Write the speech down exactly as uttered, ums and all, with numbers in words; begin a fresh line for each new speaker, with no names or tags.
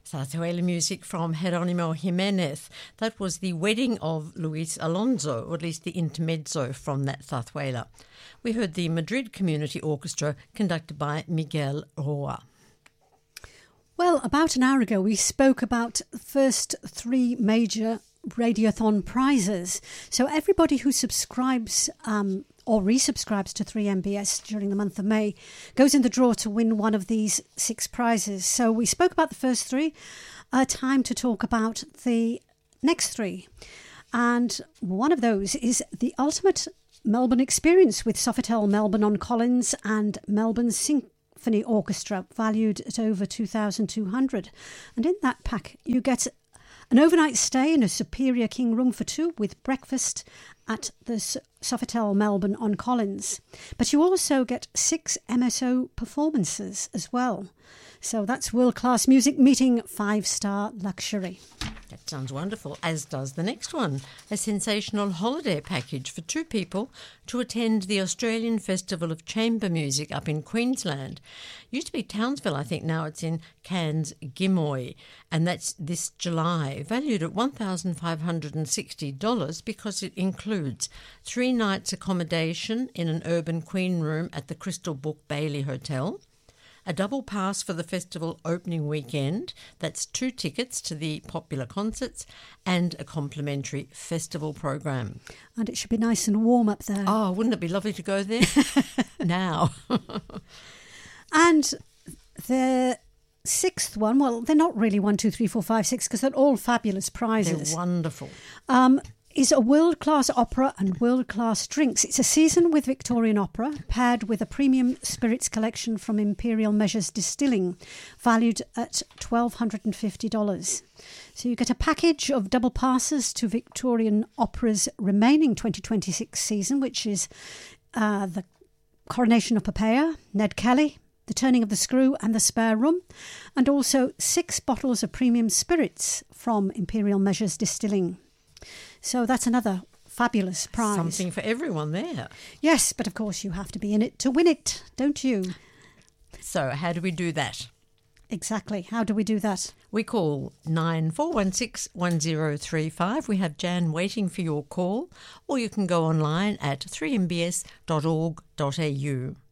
Zarzuela music from Jerónimo Jiménez. That was the wedding of Luis Alonso, or at least the intermezzo from that zarzuela. We heard the Madrid Community Orchestra conducted by Miguel Roa.
Well, about an hour ago we spoke about the first three major Radiothon prizes. So everybody who subscribes um, or resubscribes to three M B S during the month of May goes in the draw to win one of these six prizes. So we spoke about the first three. Uh, time to talk about the next three. And one of those is the Ultimate Melbourne Experience with Sofitel Melbourne on Collins and Melbourne Symphony Orchestra, valued at over two thousand two hundred dollars. And in that pack you get an overnight stay in a superior king room for two with breakfast at the Sofitel Melbourne on Collins. But you also get six M S O performances as well. So that's world-class music meeting five-star luxury.
That sounds wonderful, as does the next one, a sensational holiday package for two people to attend the Australian Festival of Chamber Music up in Queensland. Used to be Townsville, I think, now it's in Cairns Gimoy, and that's this July, valued at one thousand five hundred sixty dollars because it includes three nights accommodation in an urban queen room at the Crystal Brook Bailey Hotel, a double pass for the festival opening weekend, that's two tickets to the popular concerts, and a complimentary festival program.
And it should be nice and warm up there.
Oh, wouldn't it be lovely to go there? Now.
And the sixth one, well, they're not really one, two, three, four, five, six, because they're all fabulous prizes.
They're wonderful.
Um, is a world-class opera and world-class drinks. It's a season with Victorian opera paired with a premium spirits collection from Imperial Measures Distilling, valued at one thousand two hundred fifty dollars. So you get a package of double passes to Victorian Opera's remaining twenty twenty-six season, which is uh, the Coronation of Popea, Ned Kelly, The Turning of the Screw and The Spare Room, and also six bottles of premium spirits from Imperial Measures Distilling. So that's another fabulous prize.
Something for everyone there.
Yes, but of course you have to be in it to win it, don't you?
So how do we do that?
Exactly. How do we do that?
We call nine four one six one zero three five. We have Jan waiting for your call, or you can go online at three m b s dot org dot a u.